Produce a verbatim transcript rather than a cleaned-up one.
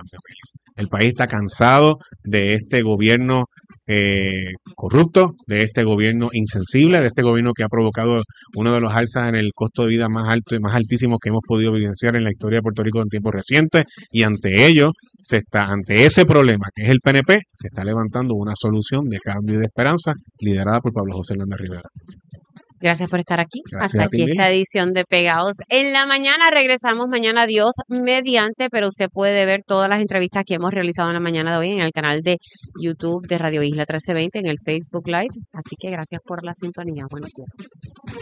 El país está cansado de este gobierno eh, corrupto, de este gobierno insensible, de este gobierno que ha provocado uno de los alzas en el costo de vida más alto y más altísimos que hemos podido evidenciar en la historia de Puerto Rico en tiempos recientes. Y ante ello, se está, ante ese problema que es el P N P, se está levantando una solución de cambio y de esperanza liderada por Pablo José Hernández Rivera. Gracias por estar aquí. Gracias Hasta a ti, aquí esta Mili. edición de Pegados en la mañana. Regresamos mañana, Dios mediante, pero usted puede ver todas las entrevistas que hemos realizado en la mañana de hoy en el canal de YouTube de Radio Isla trece veinte, en el Facebook Live. Así que gracias por la sintonía. Buenos días.